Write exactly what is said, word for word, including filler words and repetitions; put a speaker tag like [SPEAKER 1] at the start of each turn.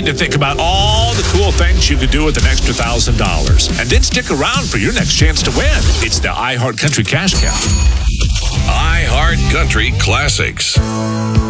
[SPEAKER 1] to think about all the cool things you could do with an extra one thousand dollars. And then stick around for your next chance to win. It's the iHeart Country Cash Cow.
[SPEAKER 2] iHeart Country Classics.